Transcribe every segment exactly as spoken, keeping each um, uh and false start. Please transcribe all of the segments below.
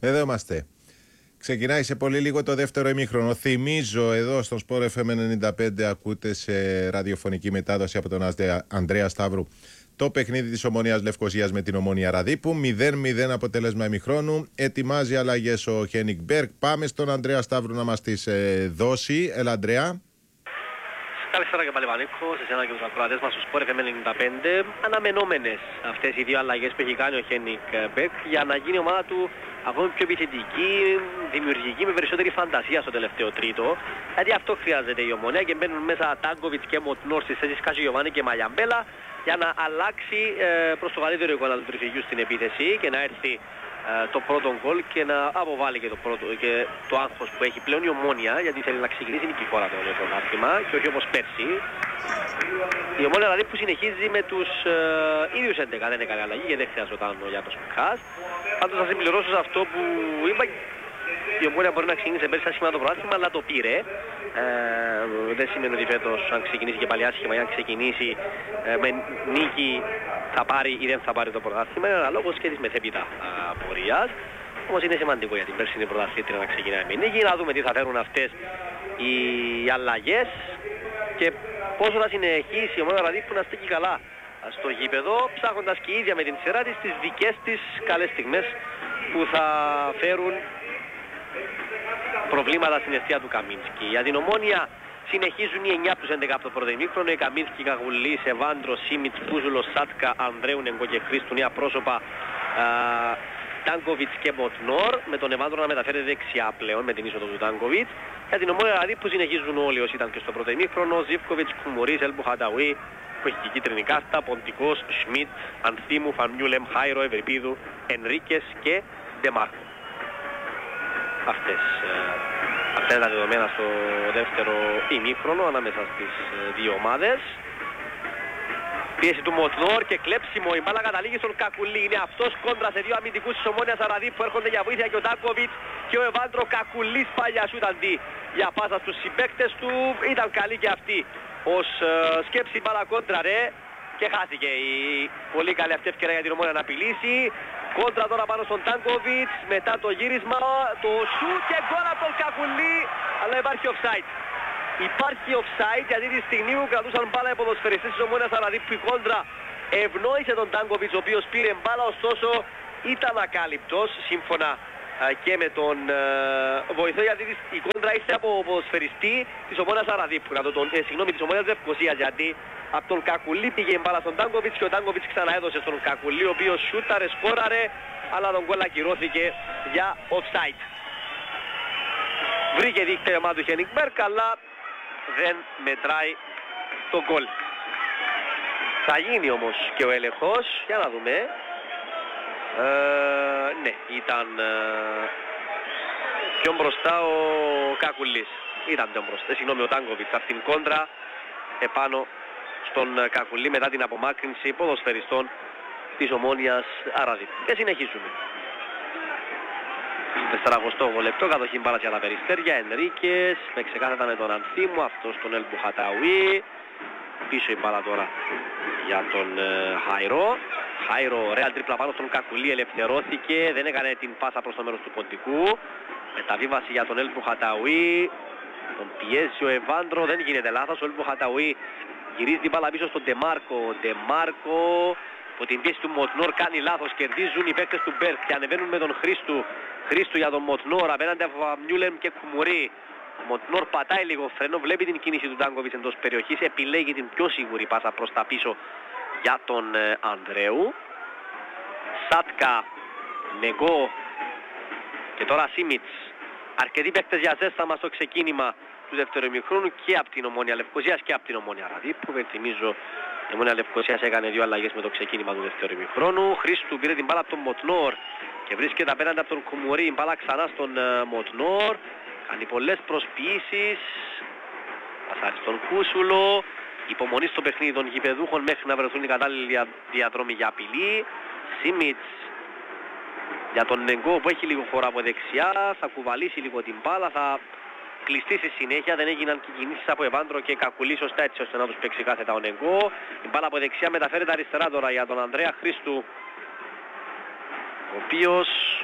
Εδώ είμαστε. Ξεκινάει σε πολύ λίγο το δεύτερο ημίχρονο. Θυμίζω εδώ στον Sport εφ εμ ενενήντα πέντε ακούτε σε ραδιοφωνική μετάδοση από τον Ανδρέα Σταύρου το παιχνίδι της Ομονίας Λευκωσίας με την Ομόνια Ραδίππου. μηδέν μηδέν αποτέλεσμα ημιχρόνου. Ετοιμάζει αλλαγές ο Χένικ Μπέρκ. Πάμε στον Ανδρέα Σταύρου να μας τις ε, δώσει. Έλα, Ανδρέα. Καλησπέρα και πάλι Πανίκο, σε εσένα και τους ακροατές μας στο Sport εφ εμ ενενήντα πέντε. Αναμενόμενες αυτές οι δύο αλλαγές που έχει κάνει ο Χένικ Μπέρκ για να γίνει η ομάδα του ακόμη πιο επιθετική, δημιουργική, με περισσότερη φαντασία στο τελευταίο τρίτο. Γιατί αυτό χρειάζεται η Ομονία και μπαίνουν μέσα Τάγκοβιτς και Μοτνόρ στις θέσεις Κατζηγιοβάνι και Μαγιαμπέλα για να αλλάξει ε, προς το καλύτερο εικόνα του τριφυγιού στην επίθεση και να έρθει ε, το πρώτο γκολ και να αποβάλει και το, πρώτο, και το άγχος που έχει πλέον η Ομόνια, γιατί θέλει να ξεκινήσει νικηφόρα το πρωτάθλημα και όχι όπως πέρσι. Η Ομόνια δηλαδή που συνεχίζει με τους ε, ίδιους έντεκα, δεν έκανε αλλαγή και δεν χρειαζόταν ο Γιάννος Μιχάς. Πάντως θα συμπληρώσω σε αυτό που είπα, η Ομόνια μπορεί να ξεκινήσει πέρσι άσχημα το πρωτάθλημα, αλλά το πήρε. Ε, δεν σημαίνει ότι φέτος αν ξεκινήσει και πάλι άσχημα ή αν ξεκινήσει ε, με νίκη θα πάρει ή δεν θα πάρει το πρωτάθλημα. Είναι αναλόγως και της μεθέπειτα πορείας. Όμως είναι σημαντικό για την περσινή πρωταθλήτρια να ξεκινάει με νίκη. Να δούμε τι θα φέρουν αυτές οι αλλαγές και πόσο θα συνεχίσει η Ομόνια Ραδίππου να στέκει καλά στο γήπεδο, ψάχνοντας και η ίδια με την σειρά της τις δικές της καλές στιγμές που θα φέρουν προβλήματα στην αιστεία του Καμίνσκι. Για την Ομόνια συνεχίζουν οι εννιά από τους έντεκα από το πρώτο ημίχρονο. Οι Καμίνσκι, Καγουλής, Εβάντρο, Σίμιτς, Πούζουλος, Σάτκα, Ανδρέου, Νεγκό και Χρήστου, νέα πρόσωπα, Τάνκοβιτς και Μοτνόρ, με τον Εβάντρο να μεταφέρεται δεξιά πλέον με την είσοδο του Τάνκοβιτς. Για την Ομόνια δηλαδή που συνεχίζουν όλοι όσοι ήταν και στο πρώτο ημίχρονο, Ζίβκοβιτς, Κουμουρίς, Ελμπουχαταουί, που έχει και κίτρινη κάρτα, Ποντικός, Σμιτ, Ανθίμου, Φαμιούλεμ, Χάιρο, Ευρυπίδου, Ενρίκες και Ντεμάρκο. Αυτές, αυτά είναι τα δεδομένα στο δεύτερο ημίχρονο ανάμεσα στις δύο ομάδες. Πίεση του Μοτνόρ και κλέψιμο, η μπάλα καταλήγει στον Κακουλή. Είναι αυτός κόντρα σε δύο αμυντικούς της Ομόνιας Ραδίππου που έρχονται για βοήθεια και ο Τάκοβιτς και ο Εβάντρο. Κακουλής παλιά σου ήταν αντί για πάσα στους συμπαίκτες του. Ήταν καλή και αυτή ως uh, σκέψη μπάλα κόντρα ρε. Και χάθηκε η πολύ καλή αυτή ευκαιρία για την Ομόνια να απειλήσει. Κόντρα τώρα πάνω στον Τάνκοβιτς, μετά το γύρισμα, το σου και γκολ από τον Κακουλή, αλλά υπάρχει offside. Υπάρχει offside γιατί τη στιγμή που κρατούσαν μπάλα οι ποδοσφαιριστές της Ομόνιας Ραδίππου, η κόντρα ευνόησε τον Τάνκοβιτς, ο οποίος πήρε μπάλα, ωστόσο ήταν ακάλυπτος σύμφωνα και με τον uh, βοηθό, γιατί η κόντρα ήρθε από ποδοσφαιριστή της Ομόνιας Ραδίππου, ε, συγγνώμη, της Ομόνιας Λευκωσίας, γιατί από τον Κακουλή πήγε η μπάλα στον Τάνκοβιτς και ο Τάνκοβιτς ξαναέδωσε στον Κακουλή, ο οποίος σούταρε, σκόραρε, αλλά τον γκολ ακυρώθηκε για offside. Βρήκε δίκτυο ομάδα του Χένικ Μπέρκ, αλλά δεν μετράει το γκολ. Θα γίνει όμως και ο έλεγχος, για να δούμε. Ε, ναι, ήταν ε, πιο μπροστά ο Κακουλής. Ήταν πιο μπροστά, συγγνώμη, ο Τάνκοβιτς από την κόντρα επάνω στον Κακουλή μετά την απομάκρυνση ποδοσφαιριστών της Ομόνιας Ραδίππου. Και συνεχίζουμε. τεσσαραγοστό λεπτό, κατοχή μπάλας για τα Περιστέρια, Ενρίκες, με ξεκάθατα με τον Ανθίμου, αυτός τον Ελμπουχαταουί. Πίσω η μπάλα τώρα για τον ε, Χάιρο. Χάιρο, ωραία τρίπλα πάνω στον Κακουλή, ελευθερώθηκε, δεν έκανε την πάσα προς το μέρος του Ποντικού. Μεταβίβαση για τον Ελμπουχαταουί. Τον πιέζει ο Εβάντρο, δεν γίνεται λάθος, ο Ελμπουχαταουί γυρίζει την μπάλα πίσω στον Ντεμάρκο. Ντεμάρκο που την πίεση του Μοτνόρ κάνει λάθος, κερδίζουν οι παίκτες του Μπέρκ και ανεβαίνουν με τον Χρήστου. Χρήστου για τον Μοτνόρ απέναντι από Φαμιούλεμ και Κουμουρί. Ο Μοτνόρ πατάει λίγο φρένο, βλέπει την κίνηση του Τάνκοβιτς εντός περιοχής, επιλέγει την πιο σίγουρη πάσα προς τα πίσω για τον ε, Ανδρέου. Σάτκα, Νεγκό και τώρα Σίμιτς. Αρκετοί παίκτες για ζέσταμα στο ξεκίνημα του δεύτερου ημιχρόνου και από την Ομόνια Λευκωσίας και από την Ομόνια Ραδίππου. Θυμίζω, η Ομόνια Λευκωσίας έκανε δύο αλλαγές με το ξεκίνημα του δεύτερου ημιχρόνου. Χρήστου πήρε την μπάλα από τον Μοτνόρ και βρίσκεται απέναντι από τον Κουμουρί. Η μπάλα ξανά στον uh, Μοτνόρ. Κάνει πολλές προσποιήσεις. Πασάρει στον Κούσουλο. Υπομονή στο παιχνίδι των γηπεδούχων μέχρι να βρεθούν οι κατάλληλοι διαδρόμοι για απειλή. Σίμιτς για τον Νεγκό που έχει λίγο χώρο από δεξιά. Θα κουβαλήσει λίγο την μπάλα. Θα κλειστεί στη συνέχεια. Δεν έγιναν και κινήσεις από Εβάντρο και Κακουλή σωστά, έτσι ώστε να τους παίξει κάθετα ο Νεγκό. Η μπάλα από δεξιά μεταφέρεται αριστερά τώρα για τον Ανδρέα Χρήστου, ο οποίος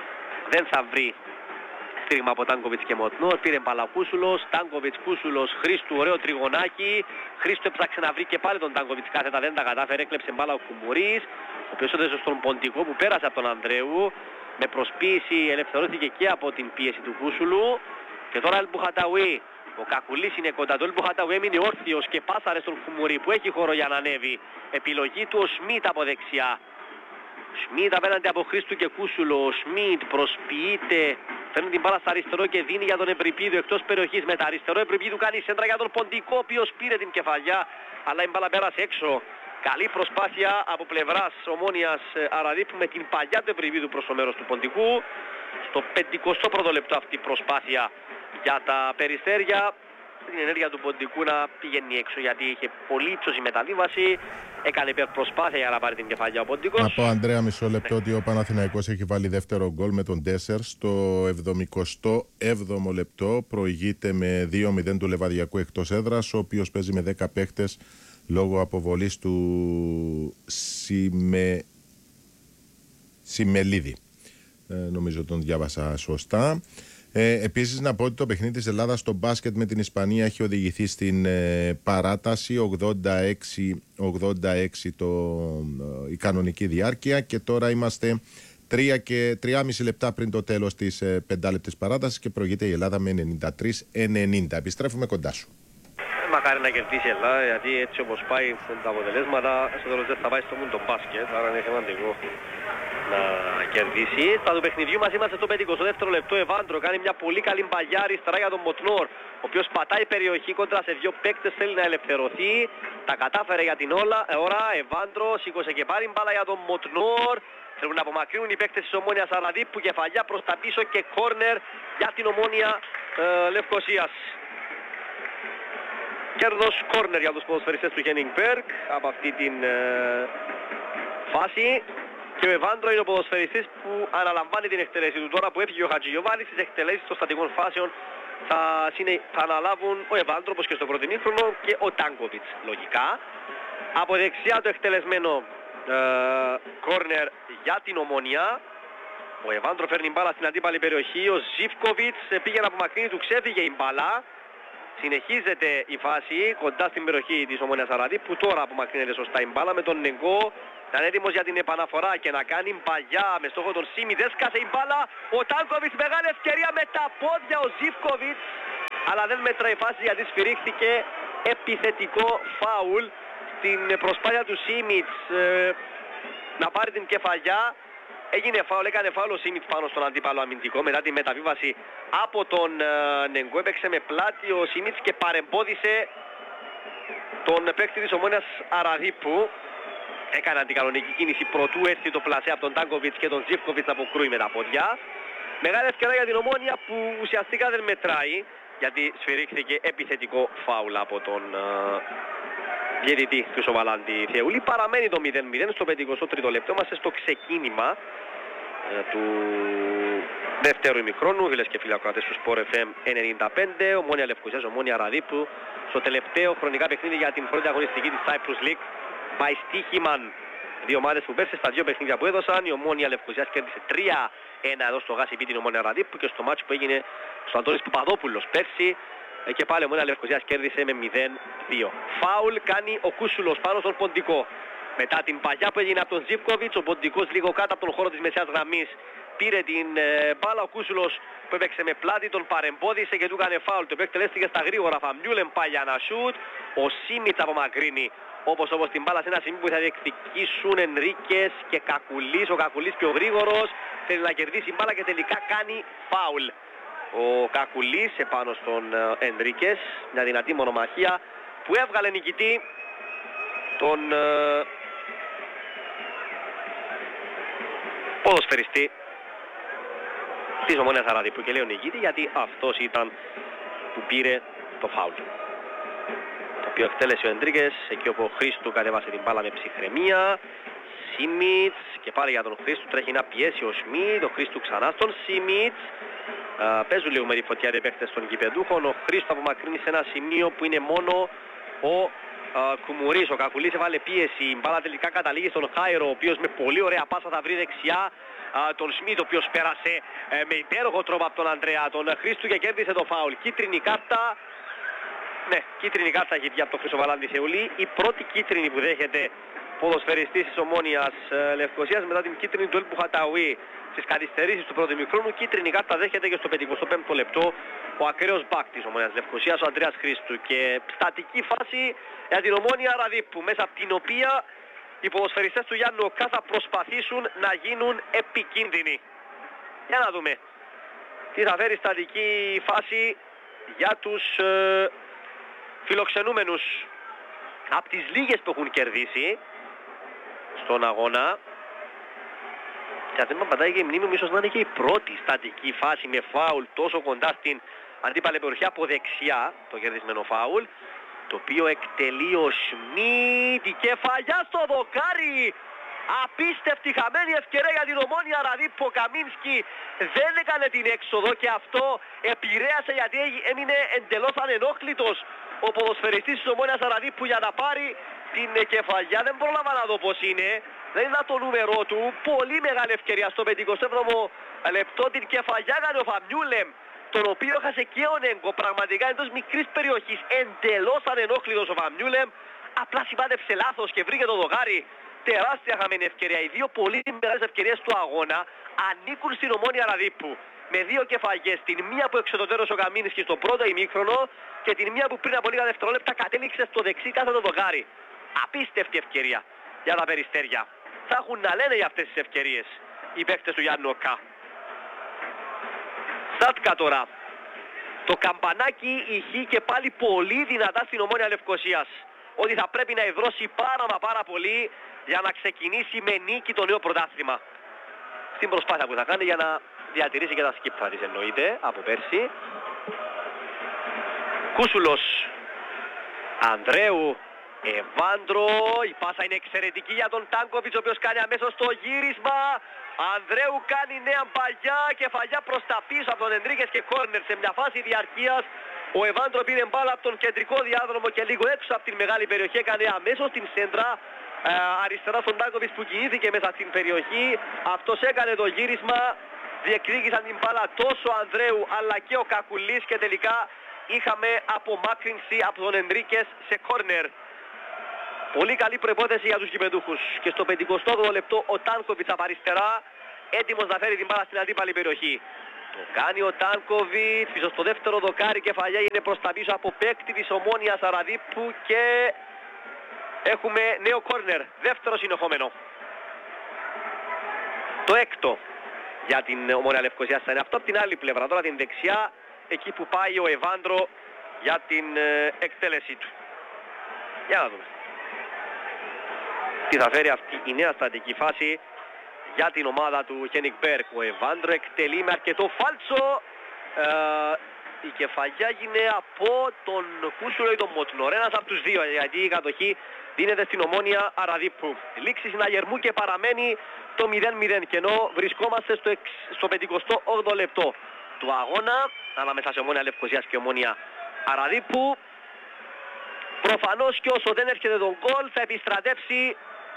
δεν θα βρει στήριγμα από Τάνκοβιτς και Μοτνόρ. Πήρε μπάλα Κούσουλος, Τάνκοβιτς, Κούσουλος, Χρήστου, ωραίο τριγωνάκι. Χρήστου έψαξε να βρει και πάλι τον Τάνκοβιτς κάθετα, δεν τα κατάφερε, έκλεψε μπάλα ο Κουμουρής, ο οποίος έδωσε στον Ποντικό που πέρασε από τον Ανδρέου. Με προσποίηση ελευθερώθηκε και από την πίεση του Κούσουλου. Και τώρα Ελμπουχαταουί. Ο Κακουλής είναι κοντά του. Ελμπουχαταουί έμεινε όρθιος και πάσαρε στον Κουμουρί που έχει χώρο για να ανέβει. Επιλογή του ο Σμίτ από δεξιά. Σμίτ απέναντι από Χρήστου και Κούσουλο. Ο Σμίτ προσποιείται. Φέρνει την μπάλα στα αριστερό και δίνει για τον Ευρυπίδου εκτός περιοχής. Με τα αριστερό Ευρυπίδου κάνει σέντρα για τον Ποντικό, ο οποίος πήρε την κεφαλιά. Αλλά η μπάλα πέρασε έξω. Καλή προσπάθεια από πλευράς Ομόνοιας Αραδίπου με την παλιά του Ευρυπίδου προς το μέρος του Ποντικού. Στο πενηκοστό πρώτο λεπτό αυτή η προσπάθεια για τα Περιστέρια. Την ενέργεια του Ποντικού να πηγαίνει έξω γιατί είχε πολύ ύψωση μεταβίβαση. Έκανε υπερπροσπάθεια για να πάρει την κεφαλιά ο Ποντικός. Να πω, Ανδρέα, μισό λεπτό, ναι, ότι ο Παναθηναϊκός έχει βάλει δεύτερο γκολ με τον Τέσσερ στο εβδομηκοστό έβδομο λεπτό. Προηγείται με δύο μηδέν του Λεβαδιακού εκτός έδρας, ο οποίος παίζει με δέκα παίχτες λόγω αποβολής του Σιμε... Σιμελίδη. Ε, νομίζω τον διάβασα σωστά. Ε, επίσης να πω ότι το παιχνίδι της Ελλάδας στο μπάσκετ με την Ισπανία έχει οδηγηθεί στην ε, παράταση ογδόντα έξι ογδόντα έξι το, ε, η κανονική διάρκεια και τώρα είμαστε τρία και τριάμισι λεπτά πριν το τέλος της ε, πεντάλεπτης παράτασης και προηγείται η Ελλάδα με ενενήντα τρία ενενήντα. Επιστρέφουμε κοντά σου. Ε, μακάρι να κερδίσει η Ελλάδα, γιατί έτσι όπως πάει τα αποτελέσματα στο τέλος δεν θα πάει στο μουν το μπάσκετ, άρα είναι σημαντικό να κερδίσει. Στα του παιχνιδιού μας είμαστε στο πενηκοστό δεύτερο λεπτό. Εβάντρο κάνει μια πολύ καλή μπαλιά αριστερά για τον Μοτνόρ, ο οποίος πατάει περιοχή κόντρα σε δύο παίκτες, θέλει να ελευθερωθεί. Τα κατάφερε για την όλα, ώρα. Εβάντρο σήκωσε και πάλι μπάλα για τον Μοτνόρ. Θέλουν να απομακρύνουν οι παίκτες της Ομόνοιας Αραδίπου. Κεφαλιά προς τα πίσω και κόρνερ για την Ομόνια ε, Λευκωσίας. Κέρδος κόρνερ για τους ποδοσφαιριστές του Χένινγκ Μπέργκ από αυτή την ε, φάση. Και ο Εβάντρο είναι ο ποδοσφαιριστής που αναλαμβάνει την εκτέλεση του. Τώρα που έφυγε ο Χατζηγιοβάνης, τις εκτελέσεις των στατικών φάσεων θα, συνε... θα αναλάβουν ο Εβάντρο, όπως και στο πρώτο ημίχρονο, και ο Τάνκοβιτς λογικά. Από δεξιά το εκτελεσμένο ε, κόρνερ για την Ομόνια. Ο Εβάντρο φέρνει μπάλα στην αντίπαλη περιοχή. Ο Ζίβκοβιτς πήγε να απομακρύνει, του ξέφυγε η μπάλα. Συνεχίζεται η φάση κοντά στην περιοχή της Ομόνοιας Αραδίπου, που τώρα απομακρύνεται σωστά η μπάλα με τον Νεγκό. Ήταν έτοιμος για την επαναφορά και να κάνει μπαλιά με στόχο τον Σίμι. Έσκασε η μπάλα. Ο Τάνκοβιτς, μεγάλη ευκαιρία με τα πόδια ο Ζίβκοβιτς. Αλλά δεν μέτρα η φάση γιατί σφυρίχθηκε επιθετικό φάουλ στην προσπάθεια του Σίμιτς ε, να πάρει την κεφαλιά. Έγινε φάουλ, έκανε φάουλ ο Σίμιτς πάνω στον αντίπαλο αμυντικό μετά τη μεταβίβαση από τον ε, Νεγκό. Έπαιξε με πλάτη ο Σίμιτς και παρεμπόδισε τον παίκτη της Ομόνοιας Αραδίπου. Έκανε αντικανονική κίνηση προτού έρθει το πλασέ από τον Τάνκοβιτς και τον Ζίβκοβιτς να αποκρούει με τα πόδια. Μεγάλη ευκαιρία για την Ομόνια που ουσιαστικά δεν μετράει γιατί σφυρίχθηκε επιθετικό φάουλ από τον uh, διαιτητή του Σοβαλάντη Θεούλη. Παραμένει το μηδέν μηδέν στο πενηκοστό τρίτο λεπτό. Είμαστε στο ξεκίνημα uh, του δεύτερου ημιχρόνου. Φίλες και φίλοι ακροατές του Sport εφ εμ ενενήντα πέντε. Ομόνια Λευκωσίας, Ομόνια Αραδίπου στο τελευταίο χρονικά παιχνίδι για την πρώτη αγωνιστική της Cyprus League. By στοίχημαν δύο ομάδες που πέρσι στα δύο παιχνίδια που έδωσαν. Η Ομόνια Λευκωσίας κέρδισε τρία ένα εδώ στο Γάσι Μπι την Ομόνια Αραδίπου και στο μάτσο που έγινε στο Αντώνης Παπαδόπουλος πέρσι και πάλι η Ομόνια Λευκωσίας κέρδισε με μηδέν δύο. Φάουλ κάνει ο Κούσουλος πάνω στον Ποντικό. Μετά την παγιά που έγινε από τον Ζίβκοβιτς, ο Ποντικός λίγο κάτω από τον χώρο της μεσαίας γραμμής πήρε την ε, μπάλα. Ο Κούσουλος που έπαιξε με πλάτη τον παρεμπόδισε και του έκανε φάουλ. Το εκτελέστηκε στα γρήγορα. Φαμιούλεν πάει για να σουτ. Ο Σίμιτς απομακρύνει όπως όπως την μπάλα σε ένα σημείο που θα διεκδικήσουν Ενρίκες και Κακουλής. Ο Κακουλής πιο γρήγορος, θέλει να κερδίσει μπάλα και τελικά κάνει φάουλ. Ο Κακουλής επάνω στον Ενρίκες, μια δυνατή μονομαχία που έβγαλε νικητή τον uh, ποδοσφαιριστή της Ομόνοιας Αραδίπου. Και λέω νικητή γιατί αυτός ήταν που πήρε το φάουλ, το οποίο εκτέλεσε ο Ενρίκες εκεί όπου ο Χρήστου κατέβασε την μπάλα με ψυχραιμία. Σίμιτς και πάλι για τον Χρήστου τρέχει να πιέσει ο Σμιτ. Ο Χρήστου ξανά στον Σίμιτς. Uh, παίζουν λίγο με τη φωτιά οι παίκτες των γηπεδούχων. Ο Χρήστου απομακρύνει σε ένα σημείο που είναι μόνο ο Κουμουρίς. Ο Κακουλής έβαλε πίεση. Η μπάλα τελικά καταλήγει στον Χάιρο, ο οποίος με πολύ ωραία πάσα θα βρει δεξιά τον Σμιτ, ο οποίος πέρασε με υπέροχο τρόπο από τον Ανδρέα τον Χρήστου και κέρδισε το φάουλ. Κίτρινη κάρτα. Ναι, κίτρινη κάρτα έχει βγει από τον Χρυσοβαλάντη Θεούλη. Η πρώτη κίτρινη που δέχεται ποδοσφαιριστής της Ομόνοιας Λευκωσίας μετά την κίτρινη του Ελμπουχαταουί στις καθυστερήσεις του πρώτου μικρόνου. Κίτρινη κάρτα δέχεται και στο πενηκοστό πέμπτο λεπτό ο ακραίος μπακ της Ομόνοιας Λευκωσίας, ο Ανδρέας Χρήστου. Και στατική φάση για την Ομόνια Ραδίππου, μέσα από την οποία οι ποδοσφαιριστές του Γιάννου Οκά θα προσπαθήσουν να γίνουν επικίνδυνοι. Για να δούμε τι θα φέρει στατική φάση για τους ε, φιλοξενούμενους. Από τις λίγες που έχουν κερδίσει στον αγώνα. Και αν δεν με απαντάει και η μνήμη μου, ίσως να είναι και η πρώτη στατική φάση με φάουλ τόσο κοντά στην αντίπαλη περιοχή από δεξιά, το κερδισμένο φάουλ, το οποίο εκτελεί ο Σμιτ, η κεφαλιά στο δοκάρι. Απίστευτη χαμένη ευκαιρία για την Ομόνια Ραδίππου. Ο Καμίνσκι δεν έκανε την έξοδο και αυτό επηρέασε, γιατί έμεινε εντελώς ανενόχλητος ο ποδοσφαιριστής της Ομόνιας Ραδίππου για να πάρει την κεφαλιά. Δεν πρόλαβα να δω πως είναι. Δεν είδα το νούμερό του. Πολύ μεγάλη ευκαιρία στο πενηκοστό έβδομο λεπτό. Την κεφαλιά έκανε ο Φαμιούλεμ, τον οποίο έχασε και ο Νέγκο. Πραγματικά εντός μικρής περιοχής, εντελώς ανενόχλητος ο Φαμιούλεμ. Απλά σημάδεψε λάθος και βρήκε το δοκάρι. Τεράστια χαμένη ευκαιρία. Οι δύο πολύ μεγάλες ευκαιρίες του αγώνα ανήκουν στην Ομόνια Ραδίππου. Με δύο κεφαγές. Την μία που εξοδοτέρωσε ο Καμίνσκι στο πρώτο ημίχρονο και την μία που πριν από λίγα δευτερόλεπτα κατέληξε στο δεξί κάθετο δοκάρι. Απίστευτη ευκαιρία για τα Περιστέρια. Θα έχουν να λένε για αυτές τις ευκαιρίες οι παίκτες του Γιάννου Οκά. Στάτκα τώρα. Το καμπανάκι ηχεί και πάλι πολύ δυνατά στην Ομόνια Λευκωσίας, ότι θα πρέπει να εδρώσει πάρα μα πάρα πολύ για να ξεκινήσει με νίκη το νέο πρωτάθλημα. Στην προσπάθεια που θα κάνει για να διατηρήσει και τα σκύπτρα της, εννοείται, από πέρσι. Κούσουλος, Ανδρέου, Εβάντρο, η πάσα είναι εξαιρετική για τον Τάνκοβιτς, ο οποίος κάνει αμέσως το γύρισμα. Ανδρέου κάνει νέα μπαλιά, κεφαλιά προς τα πίσω από τον Ενρίκες και κόρνερ σε μια φάση διαρκείας. Ο Εβάντρο πήρε μπάλα από τον κεντρικό διάδρομο και λίγο έξω από την μεγάλη περιοχή, έκανε αμέσως την σέντρα ε, αριστερά στον Τάνκοβιτς που κινήθηκε μέσα στην περιοχή. Αυτός έκανε το γύρισμα, διεκδίκησαν την μπάλα τόσο ο Ανδρέου αλλά και ο Κακουλής και τελικά είχαμε απομάκρυνση από τον Ενρίκες σε κόρνερ. Πολύ καλή προϋπόθεση για τους γηπεδούχους. Και στο πενηκοστό όγδοο λεπτό ο Τάνκοβιτς από αριστερά, έτοιμος να φέρει την μπάλα στην αντίπαλη περιοχή. Το κάνει ο Τάνκοβιτς, πίσω στο δεύτερο δοκάρι, κεφαλιά είναι προς τα πίσω από παίκτη της Ομόνιας Ραδίππου και έχουμε νέο κόρνερ, δεύτερο συνεχόμενο. Το έκτο για την Ομόνια Λευκωσίας θα είναι αυτό από την άλλη πλευρά, τώρα την δεξιά, εκεί που πάει ο Εβάντρο για την ε, εκτέλεσή του. Για να δούμε τι θα φέρει αυτή η νέα στατική φάση για την ομάδα του Χένικ Μπέρκ. Ο Εβάντρο εκτελεί με αρκετό φάλτσο. Ε, η κεφαλιά γίνεται από τον Κούσουλο ή τον Μοτνορ, ένας από τους δύο, γιατί η κατοχή δίνεται στην Ομόνια Ραδίππου. Λήξη συναγερμού και παραμένει το μηδέν μηδέν, και ενώ βρισκόμαστε στο, στο πενηκοστό όγδοο λεπτό του αγώνα ανάμεσα σε Ομόνια Λευκωσίας και Ομόνια Ραδίππου. Προφανώς και όσο δεν έρχεται τον γκολ θα επιστρατεύσει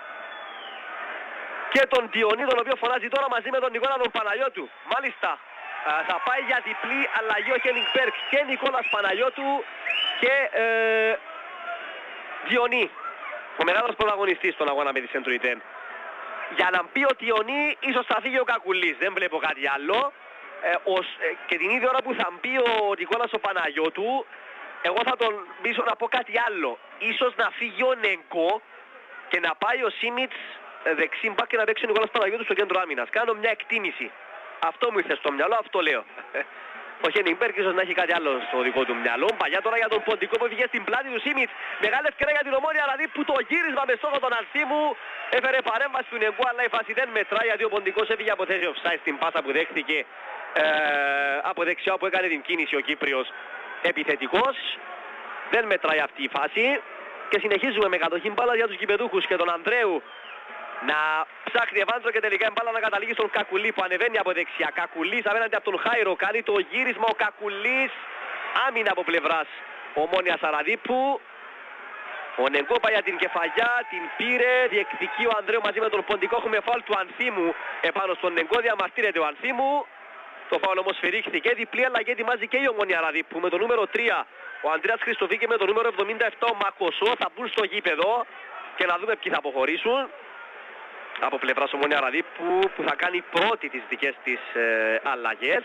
και τον Διονύ, τον οποίο φωνάζει τώρα μαζί με τον Νικόλα τον Παναγιώτου. Μάλιστα θα πάει για διπλή αλλαγή ο Χένικ Μπέρκ, και Νικόλας Παναγιώτου και ε, Διονύ, ο μεγάλος πρωταγωνιστής στον αγώνα με τη Σεντρουιτέν. Για να μπει ο Διονύ ίσως θα φύγει ο Κακουλής, δεν βλέπω κάτι άλλο. Ε, ως, ε, και την ίδια ώρα που θα μπει ο Νικόλας ο Παναγιώτου, εγώ θα τον πείσω να πω κάτι άλλο. Ίσως να φύγει ο Νεγκό και να πάει ο Σίμιτς δεξί μπακ και να παίξει ο Νικόλας Παναγιώτου στο κέντρο άμυνας. Κάνω μια εκτίμηση. Αυτό μου ήρθε στο μυαλό, αυτό λέω. Ο Χένικ Μπέρκ ίσως να έχει κάτι άλλο στο δικό του μυαλό. Παλιά τώρα για τον Ποντικό που έφυγε στην πλάτη του Σίμιτς. Μεγάλη ευκαιρία για την Ομόνια Ραδίππου, το γύρισμα με στόχο τον Αρσίμου. Έφερε παρέμβαση του Νεγκού, αλλά η φάση δεν μετράει, γιατί ο Ποντικός έφυγε από θέση offside στην πάσα που δέχτηκε ε, από δεξιά που έκανε την κίνηση ο Κύπριος επιθετικός. Δεν μετράει αυτή η φάση και συνεχίζουμε με κατοχή μπάλα για τους γηπεδούχους και τον Ανδρέου να ψάχνει Εβάντρο και τελικά η μπάλα να καταλήγει στον Κακουλή που ανεβαίνει από δεξιά. Κακουλής απέναντι από τον Χάιρο, κάνει το γύρισμα ο Κακουλής, άμυνα από πλευράς Ομόνιας Ραδίππου. Ο Νεγκό πάει για την κεφαλιά, την πήρε, διεκδικεί ο Ανδρέου μαζί με τον Ποντικό. Έχουμε φάουλ του Ανθίμου επάνω στον Νεγκό, διαμαρτύρεται ο Ανθίμου. Το φάουλ όμως σφυρίχθηκε, διπλή αλλαγή ετοιμάζει και η Ομόνοια Ραδίππου με το νούμερο τρία. Ο Ανδρέας Χριστοφή και με το νούμερο εβδομήντα επτά ο Μακοσό θα μπουν στο γήπεδο και να δούμε ποιοι θα αποχωρήσουν. Από πλευράς Ομόνοια Ραδίππου που θα κάνει πρώτη τις δικές της ε, αλλαγές.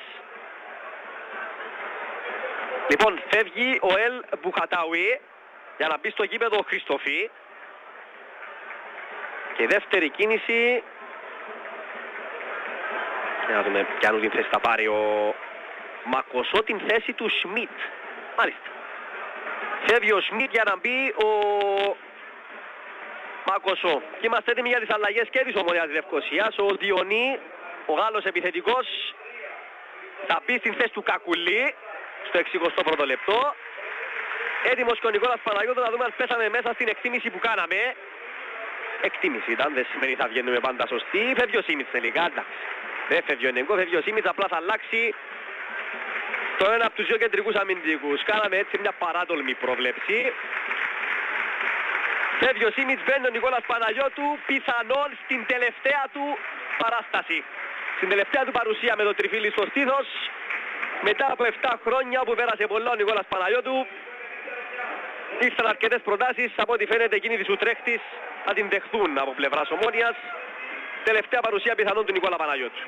Λοιπόν, φεύγει ο Ελ Μπουχατάουι για να μπει στο γήπεδο ο Χριστοφή. Και δεύτερη κίνηση. Για να δούμε ποια την θέση θα πάρει ο Μακοσό, την θέση του Σμιτ. Μάλιστα. Φεύγει ο Σμιτ για να μπει ο Μακοσό. Και είμαστε έτοιμοι για τις αλλαγές και της Ομονίας Λευκωσίας. Ο Διονύ, ο Γάλλος επιθετικός, θα μπει στην θέση του Κακουλή στο εξηκοστό πρώτο λεπτό. Έτοιμος και ο Νικόλας Παναγιώτου, να δούμε αν πέσαμε μέσα στην εκτίμηση που κάναμε. Εκτίμηση ήταν, δεν σημαίνει θα βγαίνουμε πάντα σωστοί. Φεύγει ο Σίμιτς τελικά, εντάξει. Δεν φεύγει ο Νεγκό, φεύγει ο Σίμιτς, απλά θα αλλάξει το ένα από τους δύο κεντρικούς αμυντικούς. Κάναμε έτσι μια παράτολμη πρόβλεψη. Φεύγει ο Σίμιτς, μπαίνει ο Νικόλας Παναγιώτου, πιθανόν στην τελευταία του παράσταση. Στην τελευταία του παρουσία με το τριφύλι στο στήθος. Μετά από επτά χρόνια που πέρασε πολλά ο Νικόλας Παναγιώτου, ήρθαν αρκετές προτάσεις, από ό,τι φαίνεται εκείνοι της Ουτρέχτης θα την δεχθούν από πλευράς Ομόνοιας. Τελευταία παρουσία πιθανόν του Νικόλα Παναγιώτου.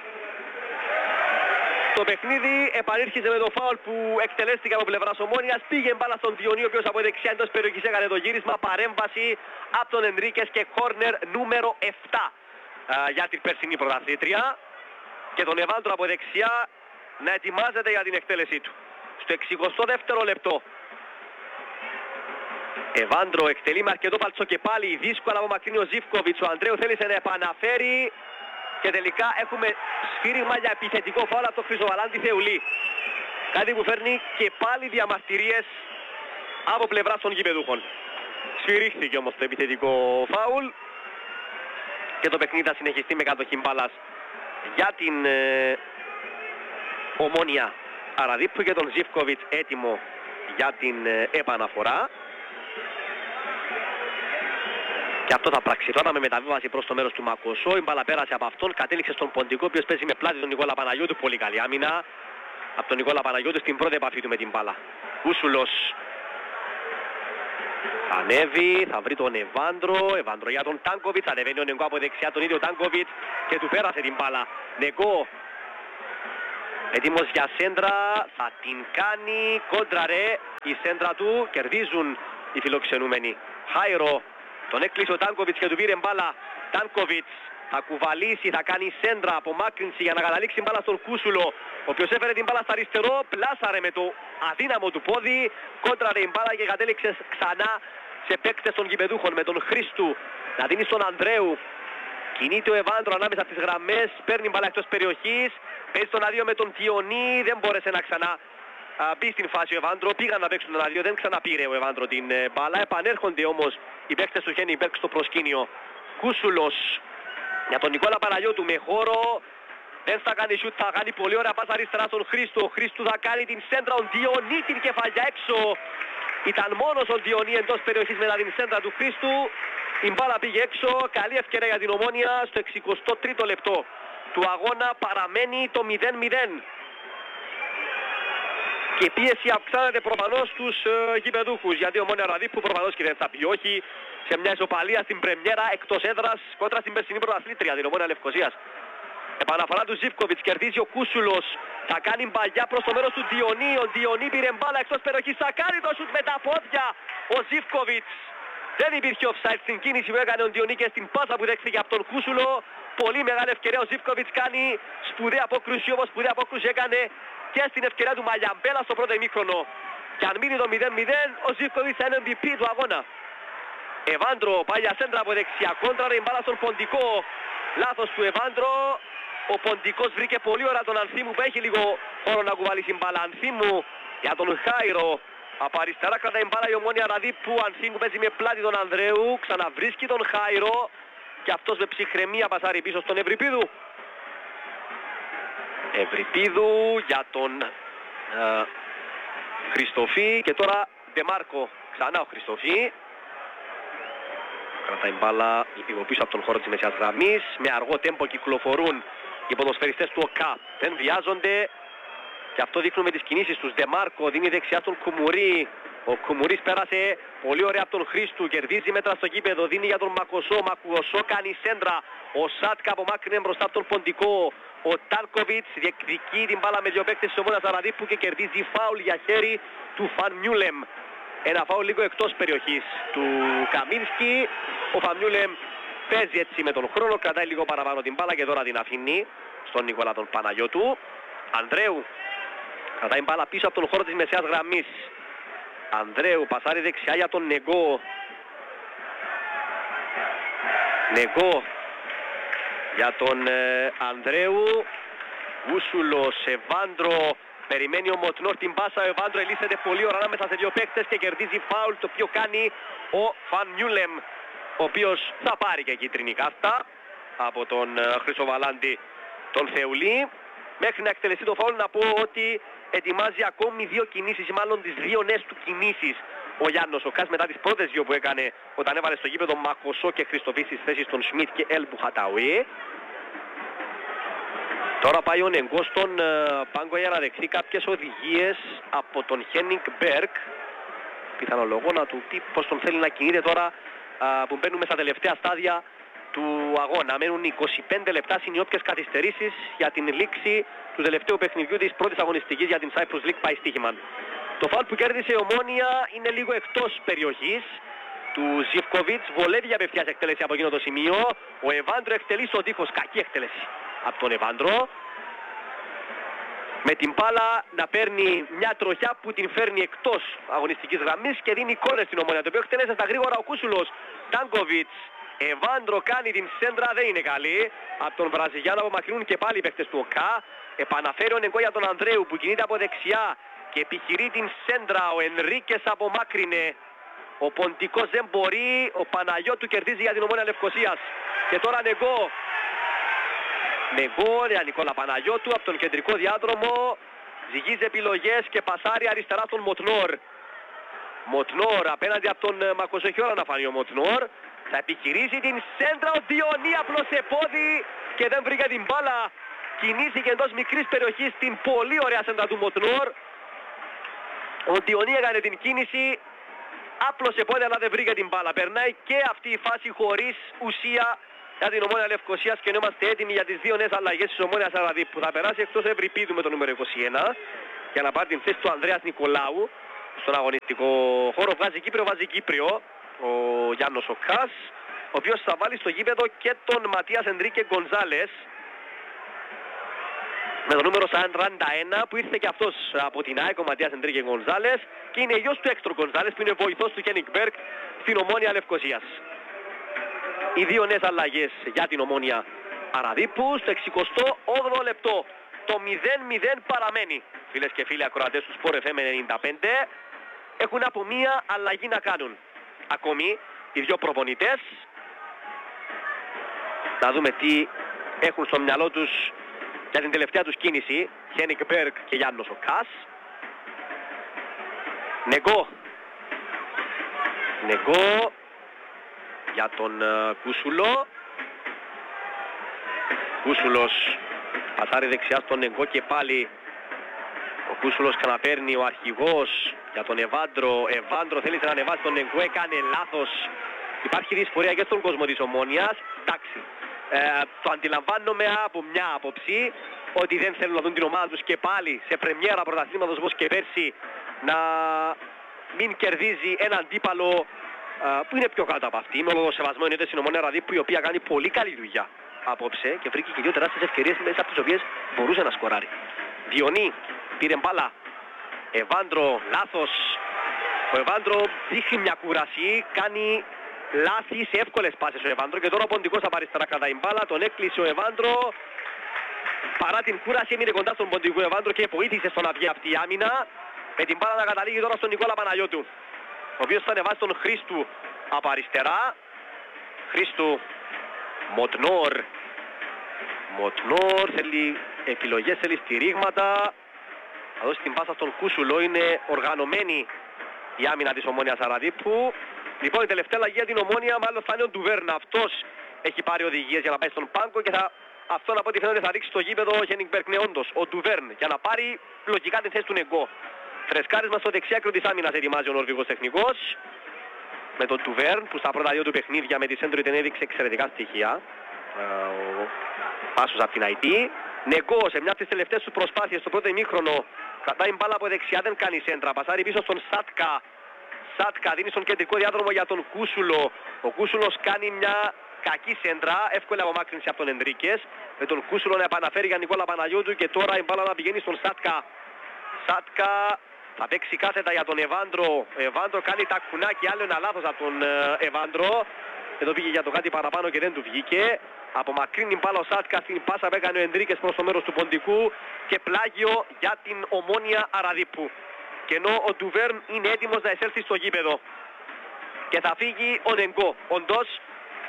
Το παιχνίδι επανήρχισε με το φάουλ που εκτελέστηκε από πλευράς Ομόνοιας. Πήγε μπάλα στον Διονύ, ο οποίος από δεξιά εντός περιοχής έκανε το γύρισμα. Παρέμβαση από τον Ενρίκες και κόρνερ νούμερο επτά α, για την περσινή πρωταθλήτρια. Και τον Εβάντρο από δεξιά να ετοιμάζεται για την εκτέλεσή του. Στο εξηκοστό δεύτερο λεπτό. Εβάντρο εκτελεί με αρκετό παλτσό και πάλι δύσκολα απομακρύνει ο Ζίβκοβιτς. Ο Ανδρέου θέλησε να επαναφέρει και τελικά έχουμε σφύριγμα για επιθετικό φάουλ από τον Χρυσοβαλάντη Θεουλή. Κάτι που φέρνει και πάλι διαμαρτυρίες από πλευράς των γηπεδούχων. Σφυρίχθηκε όμως το επιθετικό φάουλ και το παιχνίδι θα συνεχιστεί με κατοχή μπάλας για την ε, Ομόνοια Ραδίππου και τον Ζίβκοβιτς έτοιμο για την ε, επαναφορά. Και αυτό θα πράξει τώρα με μεταβίβαση προς το μέρος του Μακοσό. Η μπάλα πέρασε από αυτόν, κατέληξε στον Ποντικό, ο οποίος παίζει με πλάτη τον Νικόλα Παναγιώτου. Πολύ καλή άμυνα από τον Νικόλα Παναγιώτου στην πρώτη επαφή του με την μπάλα. Κούσουλος ανέβει, θα βρει τον Εβάντρο. Εβάντρο για τον Τάνκοβιτς. Ανεβαίνει ο Νεγκό από δεξιά τον ίδιο Τάνκοβιτς και του πέρασε την μπάλα. Νεγκό έτοιμος για σέντρα, θα την κάνει. Κόντραρε η σέντρα του, κερδίζουν οι φιλοξενούμενοι. Χάιρο. Τον έκλεισε ο Τάνκοβιτς και του πήρε μπάλα. Τάνκοβιτς θα κουβαλήσει, θα κάνει σέντρα, απομάκρυνση για να καταλήξει μπάλα στον Κούσουλο, ο οποίος έφερε την μπάλα στα αριστερό, πλάσαρε με το αδύναμο του πόδι, κόντραρε η μπάλα και κατέληξε ξανά σε παίκτες των γηπεδούχων με τον Χρήστου να δίνει στον Ανδρέου. Κινείται ο Εβάντρο ανάμεσα στις γραμμές, παίρνει μπάλα εκτός περιοχής, παίζει τον αδείο με τον Τιονί, δεν μπόρεσε να ξανά μπει στην φάση ο Εβάντρο, πήγαν να παίξουν τον αδείο, δεν ξαναπήρε ο Εβάντρο την μπάλα. Επανέρχονται όμως οι παίκτες του Χένιμπεργκ στο προσκήνιο. Κούσουλος για τον Νικόλα Παναγιώτου με χώρο, δεν θα κάνει σιούτ, θα κάνει πολύ ωραία πάσα αριστερά στον Χρήστο. Ο Χρήστου θα κάνει την σέντρα, ο Διονύ την κεφαλιά έξω. Ήταν μόνος ο Διονύ εντός περιοχής μετά την σέντρα του Χρήστου. Η μπάλα πήγε έξω, καλή ευκαιρία για την Ομόνοια στο εξηκοστό τρίτο λεπτό του αγώνα, παραμένει το μηδέν μηδέν. Και η πίεση αυξάνεται προφανώς στους ε, γηπεδούχους, γιατί ο Ομόνοια Ραδίππου προφανώς και δεν θα πει όχι σε μια ισοπαλία στην πρεμιέρα εκτός έδρας κόντρα στην περσινή πρωταθλήτρια, την Ομόνοια Λευκωσίας. Επαναφορά του Ζίβκοβιτς, κερδίζει ο Κούσουλος, θα κάνει μπαλιά προς το μέρος του Διονύ, ο Διονύ πήρε μπάλα εκτός περιοχής, θα κάνει το σουτ με τα πόδια ο Ζίβκοβιτς. Δεν υπήρχε offside στην κίνηση που έκανε ο Διονύ και στην πάσα που δέχθηκε από τον Κούσουλο. Πολύ μεγάλη ευκαιρία, ο Ζίβκοβιτς κάνει σπουδαία απόκρουση, όπως σπουδαία απόκρουση έκανε και στην ευκαιρία του Μαλιαμπέλα στο πρώτο ημίχρονο. Και αν μείνει το μηδέν μηδέν, ο Ζίβκοβιτς θα είναι εμ βι πι του αγώνα. Εβάντρο πάει για σέντρα από δεξιά, κόντρα η μπάλα στον Ποντικό. Λάθος του Εβάντρο. Ο Ποντικός βρήκε πολύ ώρα τον Ανθίμου που έχει λίγο χώρο να κουβαλήσει μπάλα. Ανθίμου για τον Χάιρο. Από αριστερά κρατάει μπάλα η Ομόνοια Ραδίππου. Ανθίμου παίζει με πλάτη τον Ανδρέου. Ξαναβρίσκει τον Χάιρο. Και αυτός με ψυχραιμία πασάρει πίσω στον Ευρυπίδου. Ευρυπίδου για τον ε, Χριστοφή. Και τώρα Ντεμάρκο. Ξανά ο Χριστοφή. Κρατάει μπάλα λίγο πίσω από τον χώρο της μεσιάς γραμμής. Με αργό τέμπο κυκλοφορούν οι ποδοσφαιριστές του ΟΚΑ. Δεν βιάζονται και αυτό δείχνουν με τις κινήσεις τους. Δεμάρκο δίνει δεξιά στον Κουμουρί. Ο Κουμουρίς πέρασε πολύ ωραία από τον Χρήστου. Κερδίζει μέτρα στο γήπεδο. Δίνει για τον Μακοσό. Μακοσό κάνει σέντρα. Ο Σάτκα απομάκρυνε μπροστά από τον Ποντικό. Ο Τάλκοβιτς διεκδικεί την μπάλα με δύο παίκτες της Ομόνιας Αραδίππου και κερδίζει φάουλ για χέρι του Φαν Μιούλεμ. Ένα φάουλ λίγο εκτός περιοχής του Καμίνσκι. Ο Φαν Μιούλεμ παίζει έτσι με τον χρόνο. Κρατάει λίγο παραπάνω την μπάλα και τώρα την αφήνει στον Νικόλα τον Παναγιώτου. Ανδρέου κρατάει μπάλα πίσω από τον χώρο της μεσαίας γραμμής. Ανδρέου πασάρει δεξιά για τον Νεγκό. Νεγκό για τον ε, Ανδρέου. Γούσουλος, Εβάντρο. Περιμένει ο Μοτνόρ την πάσα. Ο Εβάντρο ελίσσεται πολύ ωραία ανάμεσα σε δύο παίκτες και κερδίζει φάουλ, το οποίο κάνει ο Φαν Μιούλεμ, ο οποίος θα πάρει και κίτρινη κάρτα από τον ε, Χρυσοβαλάντη τον Θεουλή. Μέχρι να εκτελεστεί το φάουλ να πω ότι ετοιμάζει ακόμη δύο κινήσεις, ή μάλλον τις δύο νέες του κινήσεις ο Γιάννος ο Κάς μετά τις πρώτες δύο που έκανε όταν έβαλε στο γήπεδο Μακοσό και Χριστοφή στις θέσεις των Σμιτ και Ελ Μπουχαταουί. Τώρα πάει ο Νεγκό στον uh, πάγκο για να δεχθεί κάποιες οδηγίες από τον Χένινγκ Μπέρκ. Πιθανολογώ να του πει πως τον θέλει να κινείται τώρα uh, που μπαίνουμε στα τελευταία στάδια του αγώνα. Μένουν είκοσι πέντε λεπτά συν οι όποιες καθυστερήσεις για την λήξη του τελευταίου παιχνιδιού της πρώτης αγωνιστικής για την Cyprus League πάει στοίχημαν. Το φάουλ που κέρδισε η Ομόνοια είναι λίγο εκτός περιοχής του Ζιβκοβιτς. Βολεύει για απευθείας εκτέλεση από εκείνο το σημείο. Ο Εβάντρο εκτελεί στο τείχος. Κακή εκτέλεση από τον Εβάντρο. Με την μπάλα να παίρνει μια τροχιά που την φέρνει εκτός αγωνιστικής γραμμής και δίνει κόρνερ στην Ομόνοια. Το οποίο εκτέλεσε στα γρήγορα ο Κούσουλος. Τάνκοβιτς. Εβάντρο κάνει την σέντρα, δεν είναι καλή. Από τον Βραζιλιάνο απομακρύνουν και πάλι οι παίκτες του ΟΚΑ. Επαναφέρει ο Νεγκό για τον Ανδρέου που κινείται από δεξιά και επιχειρεί την σέντρα. Ο Ενρίκες απομάκρυνε. Ο Ποντικός δεν μπορεί. Ο Παναγιώτου κερδίζει για την Ομόνοια Λευκωσίας. Και τώρα Νεγκό. Νεγκό για Νικόλα Παναγιώτου από τον κεντρικό διάδρομο. Ζυγίζει επιλογές και πασάρει αριστερά τον Μοτνόρ. Μοτνόρ απέναντι από τον Μακοσοχιώρα να φανεί ο Μοτνόρ. Θα επιχειρήσει την σέντρα. Ο Διονύ απλώς σε πόδι και δεν βρήκε την μπάλα. Κινήθηκε εντός μικρής περιοχής την πολύ ωραία σέντρα του Μοτνόρ. Ο Διονύ έκανε την κίνηση. Άπλωσε πόδι αλλά δεν βρήκε την μπάλα. Περνάει και αυτή η φάση χωρίς ουσία για την Ομόνοια Λευκωσίας και είμαστε έτοιμοι για τις δύο νέες αλλαγές της Ομόνοιας Αραδίππου που θα περάσει εκτός Ευρυπίδου με το νούμερο είκοσι ένα για να πάρει την θέση του Ανδρέας Νικολάου στον αγωνιστικό χώρο. Βγάζει Κύπριο, βάζει Κύπριο ο Γιάννος ο Κάς, ο οποίος θα βάλει στο γήπεδο και τον Ματίας Ενρίκε Γκονζάλες με το νούμερο σαράντα ένα που ήρθε και αυτός από την ΑΕΚ, ο Ματίας Ενρίκε Γκονζάλες, και είναι γιος του Έκτρο Γκονζάλες που είναι βοηθός του Χένινγκ Μπέρκ στην Ομόνοια Λευκωσίας. Οι δύο νέες αλλαγές για την Ομόνοια Αραδίππου στο εξηκοστό όγδοο λεπτό. Το μηδέν μηδέν παραμένει. Φίλες και φίλοι ακροατές του Sport εφ εμ ενενήντα πέντε έχουν από μία αλλαγή να κάνουν. Ακόμη οι δύο προπονητές. Να δούμε τι έχουν στο μυαλό τους για την τελευταία τους κίνηση. Χένινγκ Μπέρκ και Γιάννος ο Κάς. Νεγκό. Νεγκό για τον uh, Κούσουλο. Κούσουλος πασάρει δεξιά στον Νεγκό και πάλι ο Κούσουλος ξαναπαίρνει ο αρχηγός για τον Εβάντρο. Εβάντρο θέλησε να ανεβάσει τον Νεγκό, έκανε λάθος. Υπάρχει δυσφορία και στον κόσμο της Ομόνοιας. Εντάξει, ε, το αντιλαμβάνομαι από μια άποψη ότι δεν θέλουν να δουν την ομάδα τους και πάλι σε πρεμιέρα πρωταθλήματος όπως και πέρσι να μην κερδίζει ένα αντίπαλο Uh, που είναι πιο κάτω από αυτή. Με όλο το σεβασμό εννοείται στην Ομόνοια Αραδίππου, η οποία κάνει πολύ καλή δουλειά απόψε και βρήκε και δύο τεράστιες ευκαιρίες μέσα από τις οποίες μπορούσε να σκοράρει. Διονύ πήρε μπάλα. Εβάντρο λάθος. Ο Εβάντρο δείχνει μια κούραση, κάνει λάθη σε εύκολες πάσες ο Εβάντρο και τώρα ο Ποντικός από αριστερά κρατάει μπάλα, τον έκλεισε ο Εβάντρο. Παρά την κούραση έμεινε κοντά στον Ποντικό Εβάντρο και βοήθησε στο να βγει αυτή η άμυνα. Με την μπάλα να καταλήγει τώρα στον Νικόλα Παναγιώτου, ο οποίος θα ανεβάσει τον Χρήστου από αριστερά. Χρήστου, Μοτνόρ. Μοτνόρ θέλει επιλογές, θέλει στηρίγματα. Θα δώσει την πάσα στον Κούσουλο. Είναι οργανωμένη η άμυνα της Ομόνοιας Αραδίππου. Λοιπόν, η τελευταία αλλαγή για την Ομόνια μάλλον θα είναι ο Ντουβέρν. Αυτός έχει πάρει οδηγίες για να πάει στον πάγκο και θα, αυτόν από ό,τι φαίνεται θα ρίξει στο γήπεδο ο Χένιγκμπεργκ. Ναι, όντως, ο Ντουβέρν για να πάρει λογικά την θέση του Νεγκό. Φρεσκάρισμα στο δεξιά άκρο της άμυνας ετοιμάζει ο Νορβηγός τεχνικός. Με τον Ντουβέρν που στα πρώτα δύο του παιχνίδια με τη Σέντρο την έδειξε εξαιρετικά στοιχεία. Ο πάσος από την άι τι. Νεγκό σε μια από τις τελευταίες του προσπάθειες στο πρώτο ημίχρονο κρατάει μπάλα από δεξιά, δεν κάνει σέντρα. Πασάρει πίσω στον Σάτκα. Σάτκα δίνει στον κεντρικό διάδρομο για τον Κούσουλο. Ο Κούσουλος κάνει μια κακή σέντρα, εύκολη απομάκρυνση από τον Ενδρίκες. Με τον Κούσουλο να επαναφέρει για Νικόλα Παναγιώτου και τώρα η μπάλα να πηγαίνει στον Σάτκα. Σάτκα θα παίξει κάθετα για τον Εβάντρο. Εβάντρο κάνει τα κουνάκι, άλλο ένα λάθος από τον Εβάντρο. Εδώ πήγε για το κάτι παραπάνω και δεν του βγήκε. Απομακρύνει μπάλα ο Σάτκα στην πάσα που έκανε ο Ενδρίκες προς το μέρος του ποντικού και πλάγιο για την Ομόνια Αραδίππου. Και ενώ ο Ντουβέρν είναι έτοιμος να εισέλθει στο γήπεδο και θα φύγει ο Νεγκό. Όντως,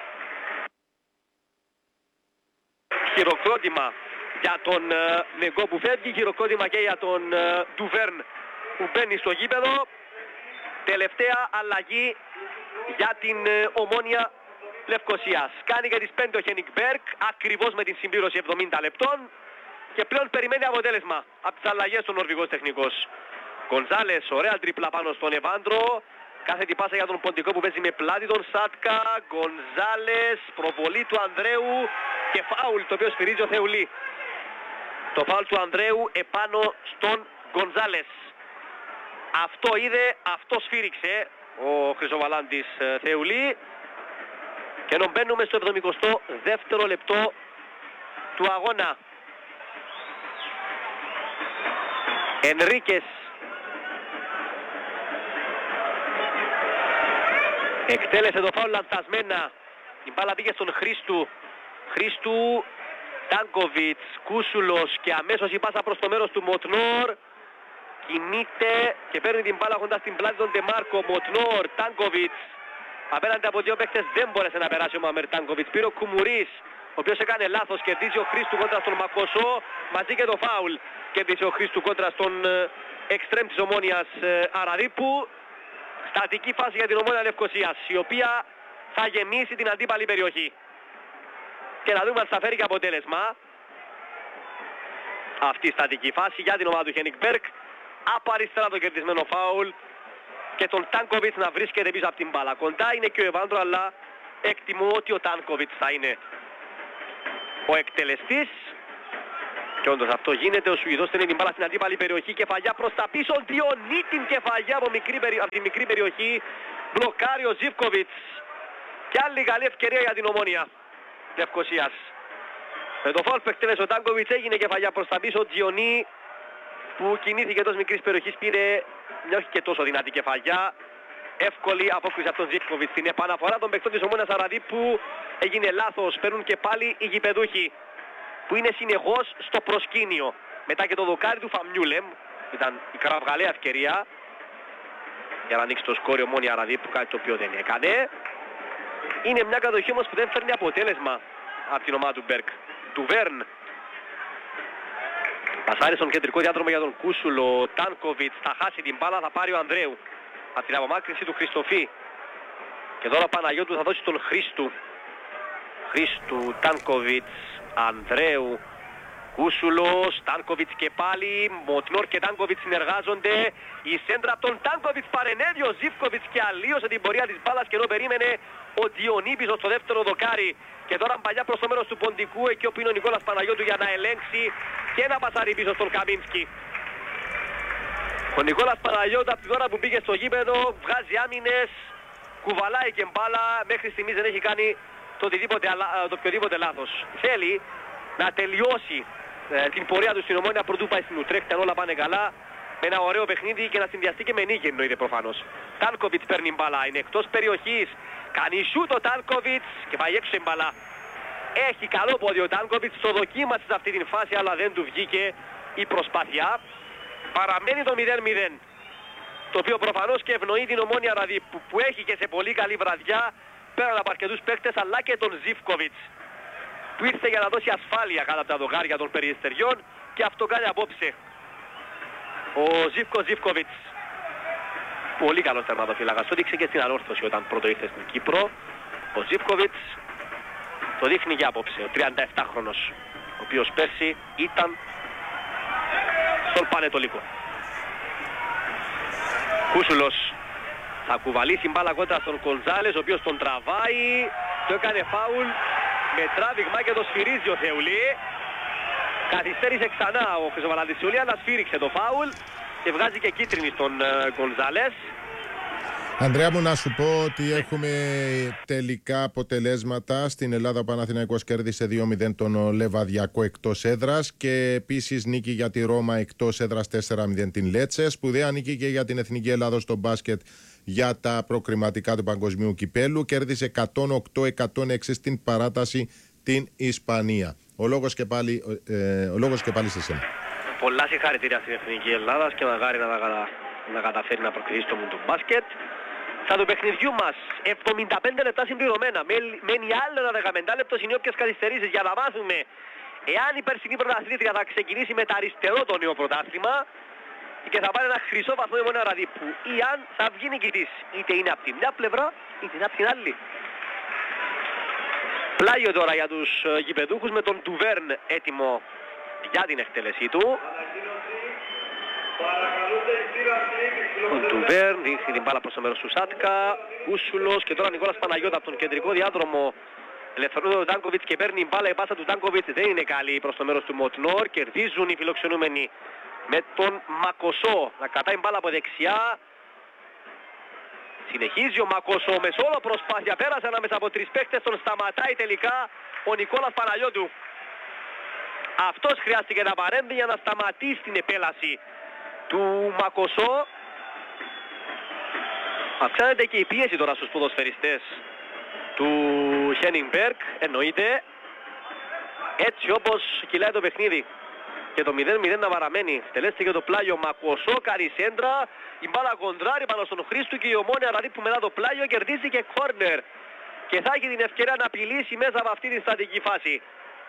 χειροκρότημα για τον uh, Νεγκό που φεύγει, χειροκρότημα και για τον uh, Ντουβέρν που μπαίνει στο γήπεδο. Τελευταία αλλαγή για την uh, Ομόνια Λευκωσίας. Κάνει για τις πέντε ο Χένιγκμπεργκ, ακριβώς με την συμπλήρωση εβδομήντα λεπτών και πλέον περιμένει αποτέλεσμα από τις αλλαγές του Νορβηγός τεχνικός. Γκονζάλες, ωραία τρίπλα πάνω στον Εβάντρο. Κάθετη πάσα για τον ποντικό που παίζει με πλάτη τον Σάτκα. Γκονζάλες, προβολή του Ανδρέου και φάουλ το οποίο σφυρίζει ο Θεουλή. Το φάουλ του Ανδρέου επάνω στον Γκονζάλες. Αυτό είδε, αυτό σφύριξε ο Χρυσοβαλάντης Θεουλή. Και ενώ μπαίνουμε στο εβδομηκοστό δεύτερο λεπτό του αγώνα. Ενρίκες εκτέλεσε το φάουλ λανθασμένα. Η μπάλα πήγε στον Χρήστου. Χρήστου, Τάνκοβιτς, Κούσουλος και αμέσως η πάσα προς το μέρος του Μοτνόρ. Κινείται και παίρνει την μπάλα κοντά στην πλάτη των Ντεμάρκο. Μοτνόρ, Τάνκοβιτς. Απέναντι από δύο παίκτες δεν μπόρεσε να περάσει ο Μαμέρ Τάνκοβιτς. Πήρε ο Κουμουρίς, ο οποίος έκανε λάθος. Κερδίζει ο Χρήστου κόντρα στον Μακοσό. Μαζί και το φάουλ κερδίζει ο Χρήστου κόντρα στον εξτρέμ της Ομόνιας Αραδίππου. Στατική φάση για την Ομόνια Λευκωσίας, η οποία θα γεμίσει την αντίπαλη περιοχή. Και να δούμε αν θα φέρει και αποτέλεσμα. Αυτή η στατική φάση για την ομάδα του Χένιγκμπεργκ. Από αριστερά το κερδισμένο φάουλ και τον Τάνκοβιτς να βρίσκεται πίσω από την μπάλα. Κοντά είναι και ο Εβάντρο, αλλά εκτιμώ ότι ο Τάνκοβιτς θα είναι ο εκτελεστής. Και όντως αυτό γίνεται. Ο Σουηδός στέλνει την μπάλα στην αντίπαλη περιοχή. Κεφαλιά προς τα πίσω. Διονύει την κεφαλιά από, μικρή, από τη μικρή περιοχή. Μπλοκάρει ο Ζίβκοβιτς. Και άλλη καλή ευκαιρία για την Ομόνια Λευκωσίας. Με το φάουλ που εκτέλεσε ο Τάνκοβιτς έγινε κεφαλιά προς τα πίσω. Διονύει που κινήθηκε εντός μικρής περιοχής πήρε μια όχι και τόσο δυνατή κεφαλιά. Εύκολη απόκριση από τον Ζίβκοβιτς. Στην επαναφορά των παικτών της Ομόνιας Αραδίππου έγινε λάθος. Παίρνουν και πάλι οι γηπεδούχοι, που είναι συνεχώς στο προσκήνιο. Μετά και το δοκάρι του Φαμιούλεμ, ήταν η κραυγαλαία ευκαιρία για να ανοίξει το σκόρ η Ομόνια Αραδίππου, κάτι το οποίο δεν έκανε. Είναι μια κατοχή όμως που δεν φέρνει αποτέλεσμα από την ομάδα του Μπέρκ. Του Βέρν. Πασάρει στον κεντρικό διάδρομο για τον Κούσουλο. Τάνκοβιτς θα χάσει την μπάλα, θα πάρει ο Ανδρέου από την απομάκρυνση του Χριστοφή. Και τώρα ο Παναγιώτου θα δώσει τον Χρήστου. Χρήστου, Τάνκοβιτς, Ανδρέου, Κούσουλος, Τάνκοβιτς και πάλι. Μοτνόρ και Τάνκοβιτς συνεργάζονται. Η σέντρα από τον Τάνκοβιτς παρενέβη ο Ζίβκοβιτς και αλλίωσε την πορεία της μπάλας, και ενώ περίμενε ο Διονύπης στο δεύτερο δοκάρι. Και τώρα παλιά προς το μέρος του ποντικού, εκεί όπου είναι ο Νικόλας Παναγιώτου για να ελέγξει και να πασάρει πίσω στον Καμίνσκι. Ο Νικόλας Παναγιώτου από την ώρα που πήγε στο γήπεδο βγάζει άμυνες, κουβαλάει και μπάλα, μέχρι στιγμής δεν έχει κάνει το, το οποιοδήποτε λάθος. Θέλει να τελειώσει ε, την πορεία του στην Ομόνια πρωτού πάει στην Ουτρέχτη, αν όλα πάνε καλά, με ένα ωραίο παιχνίδι και να συνδυαστεί και με νίκη, εννοείται προφανώς. Τάνκοβιτς παίρνει μπάλα, είναι εκτός περιοχής, κάνει σούτ ο Τάνκοβιτς και πάει έξω η μπάλα. Έχει καλό πόδι ο Τάνκοβιτς, το δοκίμασε σε αυτή την φάση αλλά δεν του βγήκε η προσπάθεια. Παραμένει το μηδέν μηδέν, το οποίο προφανώς και ευνοεί την Ομόνια Ραδί που, που έχει και σε πολύ καλή βραδιά πέραν από αρκετούς παίκτες, αλλά και τον Ζίβκοβιτς που ήρθε για να δώσει ασφάλεια κάτω από τα δοκάρια των Περιστεριών, και αυτό κάνει απόψε ο Ζίβκο Ζίβκοβιτς. Πολύ καλός τερματοφύλακας. Το δείξε και στην ανόρθωση όταν πρώτο ήρθε στην Κύπρο. Ο Ζίβκοβιτς το δείχνει και απόψε. Ο τριανταεπτάχρονος, ο οποίος πέρσι ήταν στον Πανετολικό. Κούσουλος θα κουβαλήσει μπάλα κόντρα στον Γκονζάλες, ο οποίος τον τραβάει. Το έκανε φάουλ με τράβηγμα και το σφυρίζει ο Θεουλή. Καθυστέρησε ξανά ο Χρυσοβαλαντισιούλη, αλλά σφύριξε το φάουλ και βγάζει και κίτρινη στον Γκονζάλες. Ανδρέα μου, να σου πω ότι έχουμε τελικά αποτελέσματα. Στην Ελλάδα ο Παναθηναϊκός κέρδισε δύο μηδέν τον Λεβαδιακό εκτός έδρας και επίσης νίκη για τη Ρώμα εκτός έδρας τέσσερα μηδέν την Λέτσε. Σπουδαία νίκη και για την Εθνική Ελλάδος στο μπάσκετ για τα προκριματικά του Παγκοσμίου Κυπέλου. Κέρδισε εκατόν οκτώ εκατόν έξι στην παράταση την Ισπανία. Ο λόγος και πάλι, ε, ο λόγος και πάλι σε σένα. Πολλά συγχαρητήρια στην Εθνική Ελλάδα και μακάρι να, να, να καταφέρει να προκριθεί στο μουντο μπάσκετ. Στα του παιχνιδιού μας, εβδομήντα πέντε λεπτά συμπληρωμένα. Μένει άλλο ένα δεκαπέντε λεπτό είναι όποιες καθυστερήσεις για να μάθουμε εάν η περσινή πρωταθλήτρια θα ξεκινήσει με τα αριστερό το νέο πρωτάθλημα και θα πάρει ένα χρυσό βαθμό η Ομόνοια Ραδίππου, ή αν θα βγει νικητής, είτε είναι από τη μια πλευρά είτε είναι από την άλλη. Πλάγιο τώρα για τους γηπεδούχους με τον Ντουβέρν έτοιμο για την εκτέλεσή του. Ο Ντουβέρν δείχνει την μπάλα προς το μέρος του Σάτκα. Κούσουλος και τώρα Νικόλας Παναγιώτα από τον κεντρικό διάδρομο. Ελευθερώνει τον Ντάνκοβιτς και παίρνει η μπάλα. Η πάσα του Ντάνκοβιτς δεν είναι καλή προς το μέρος του Μοτνόρ. Κερδίζουν οι φιλοξενούμενοι με τον Μακοσό να κατάει μπάλα από δεξιά. Συνεχίζει ο Μακοσό με σόλο προσπάθεια. Πέρασε ανάμεσα από τρεις παίκτες. Τον σταματάει τελικά ο Νικόλας Παναγιώτου. Αυτός χρειάστηκε να παρέμβει για να σταματήσει την επέλαση του Μακοσό. Αυξάνεται και η πίεση τώρα στους ποδοσφαιριστές του Χένιγκμπεργκ, εννοείται. Έτσι όπως κυλάει το παιχνίδι και το μηδέν μηδέν να παραμένει. Τελέστηκε το πλάγιο Μακοσό, καλή σέντρα. Η μπάλα κοντράρει πάνω στον Χρήστου και η Ομόνοια Ραδίππου μετά το πλάγιο κερδίζει και κόρνερ. Και θα έχει την ευκαιρία να απειλήσει μέσα από αυτή την στατική φάση.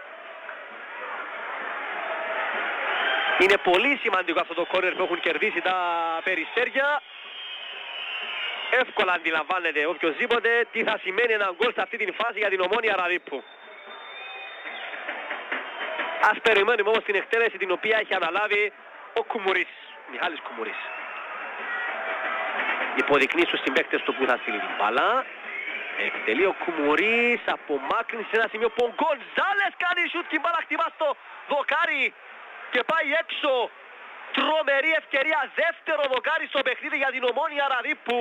Είναι πολύ σημαντικό αυτό το κόρνερ που έχουν κερδίσει τα Περιστέρια. Εύκολα αντιλαμβάνεται οποιοσδήποτε τι θα σημαίνει ένα γκολ σε αυτή την φάση για την Ομόνοια Ραδίππου. Ας περιμένουμε όμως την εκτέλεση την οποία έχει αναλάβει ο Κουμουρής, Μιχάλης Κουμουρής. Υποδεικνύει στους συμπαίκτες του που θα στείλει την μπάλα. Εκτελεί ο Κουμουρής, απομάκρυνση σε ένα σημείο που ο Γκονζάλες κάνει σουτ και η μπάλα χτυπά στο δοκάρι και πάει έξω. Τρομερή ευκαιρία, δεύτερο δοκάρι στο παιχνίδι για την Ομόνοια Ραδίππου.